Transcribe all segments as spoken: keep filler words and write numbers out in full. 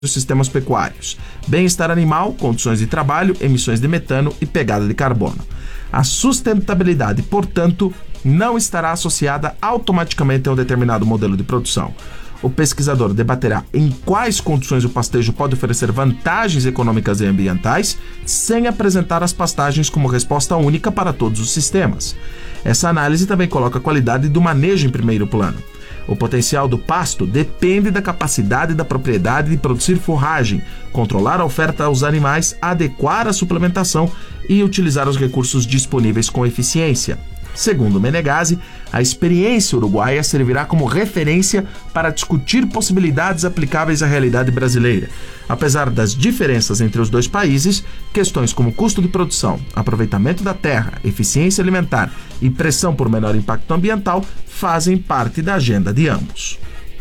dos sistemas pecuários, bem-estar animal, condições de trabalho, emissões de metano e pegada de carbono. A sustentabilidade, portanto, não estará associada automaticamente a um determinado modelo de produção. O pesquisador debaterá em quais condições o pastejo pode oferecer vantagens econômicas e ambientais, sem apresentar as pastagens como resposta única para todos os sistemas. Essa análise também coloca a qualidade do manejo em primeiro plano. O potencial do pasto depende da capacidade da propriedade de produzir forragem, controlar a oferta aos animais, adequar a suplementação e utilizar os recursos disponíveis com eficiência. Segundo Menegazi, a experiência uruguaia servirá como referência para discutir possibilidades aplicáveis à realidade brasileira. Apesar das diferenças entre os dois países, questões como custo de produção, aproveitamento da terra, eficiência alimentar e pressão por menor impacto ambiental fazem parte da agenda de ambos.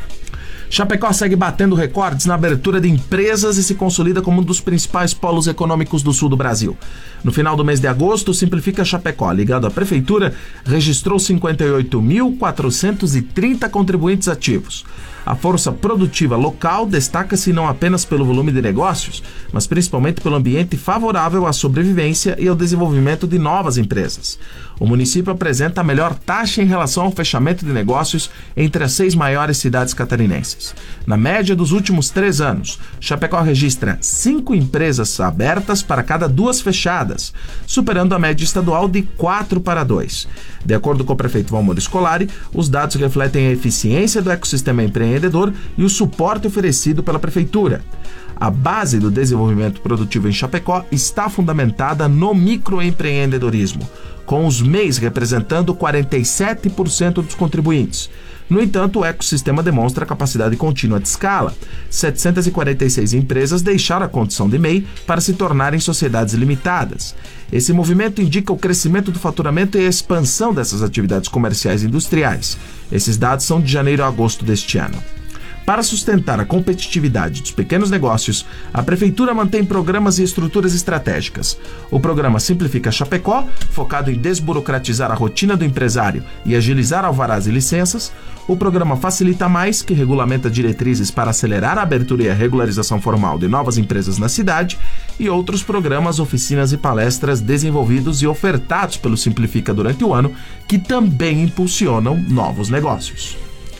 Chapecó segue batendo recordes na abertura de empresas e se consolida como um dos principais polos econômicos do sul do Brasil. No final do mês de agosto, o Simplifica Chapecó, ligado à Prefeitura, registrou cinquenta e oito mil quatrocentos e trinta contribuintes ativos. A força produtiva local destaca-se não apenas pelo volume de negócios, mas principalmente pelo ambiente favorável à sobrevivência e ao desenvolvimento de novas empresas. O município apresenta a melhor taxa em relação ao fechamento de negócios entre as seis maiores cidades catarinenses. Na média dos últimos três anos, Chapecó registra cinco empresas abertas para cada duas fechadas, superando a média estadual de quatro para dois. De acordo com o prefeito Valmor Scolari, os dados refletem a eficiência do ecossistema empreendedor e o suporte oferecido pela prefeitura. A base do desenvolvimento produtivo em Chapecó está fundamentada no microempreendedorismo, com os M E Is representando quarenta e sete por cento dos contribuintes. No entanto, o ecossistema demonstra capacidade contínua de escala. setecentas e quarenta e seis empresas deixaram a condição de M E I para se tornarem sociedades limitadas. Esse movimento indica o crescimento do faturamento e a expansão dessas atividades comerciais e industriais. Esses dados são de janeiro a agosto deste ano. Para sustentar a competitividade dos pequenos negócios, a Prefeitura mantém programas e estruturas estratégicas. O programa Simplifica Chapecó, focado em desburocratizar a rotina do empresário e agilizar alvarás e licenças. O programa Facilita Mais, que regulamenta diretrizes para acelerar a abertura e a regularização formal de novas empresas na cidade. E outros programas, oficinas e palestras desenvolvidos e ofertados pelo Simplifica durante o ano, que também impulsionam novos negócios.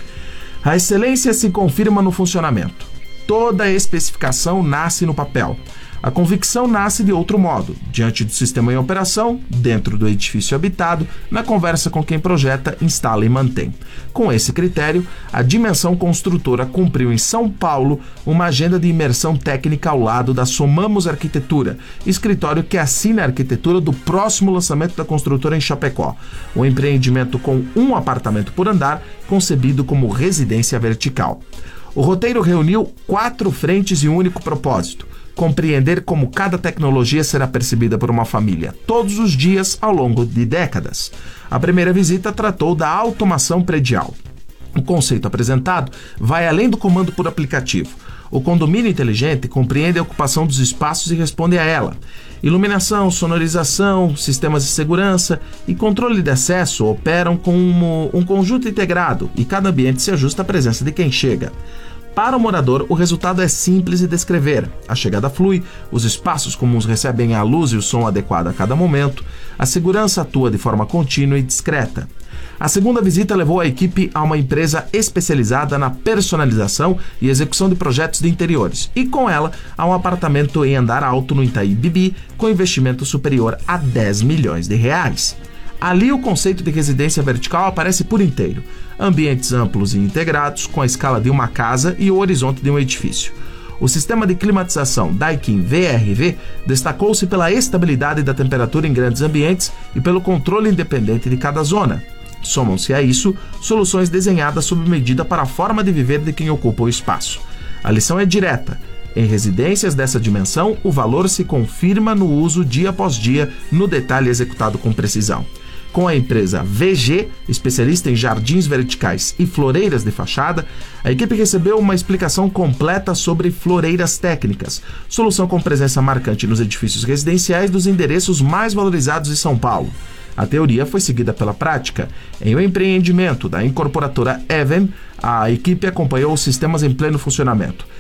A excelência se confirma no funcionamento. Toda a especificação nasce no papel. A convicção nasce de outro modo, diante do sistema em operação, dentro do edifício habitado, na conversa com quem projeta, instala e mantém. Com esse critério, a Dimensão Construtora cumpriu em São Paulo uma agenda de imersão técnica ao lado da Somamos Arquitetura, escritório que assina a arquitetura do próximo lançamento da construtora em Chapecó, um empreendimento com um apartamento por andar, concebido como residência vertical. O roteiro reuniu quatro frentes e um único propósito: compreender como cada tecnologia será percebida por uma família todos os dias ao longo de décadas. A primeira visita tratou da automação predial. O conceito apresentado vai além do comando por aplicativo. O condomínio inteligente compreende a ocupação dos espaços e responde a ela. Iluminação, sonorização, sistemas de segurança e controle de acesso operam como um conjunto integrado e cada ambiente se ajusta à presença de quem chega. Para o morador, o resultado é simples de descrever. A chegada flui, os espaços comuns recebem a luz e o som adequado a cada momento, a segurança atua de forma contínua e discreta. A segunda visita levou a equipe a uma empresa especializada na personalização e execução de projetos de interiores, e com ela a um apartamento em andar alto no Itaí Bibi, com investimento superior a dez milhões de reais. Ali o conceito de residência vertical aparece por inteiro. Ambientes amplos e integrados, com a escala de uma casa e o horizonte de um edifício. O sistema de climatização Daikin V R V destacou-se pela estabilidade da temperatura em grandes ambientes e pelo controle independente de cada zona. Somam-se a isso soluções desenhadas sob medida para a forma de viver de quem ocupa o espaço. A lição é direta. Em residências dessa dimensão, o valor se confirma no uso dia após dia, no detalhe executado com precisão. Com a empresa V G, especialista em jardins verticais e floreiras de fachada, a equipe recebeu uma explicação completa sobre floreiras técnicas, solução com presença marcante nos edifícios residenciais dos endereços mais valorizados de São Paulo. A teoria foi seguida pela prática. Em um empreendimento da incorporadora Even, a equipe acompanhou os sistemas em pleno funcionamento.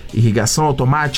Irrigação automática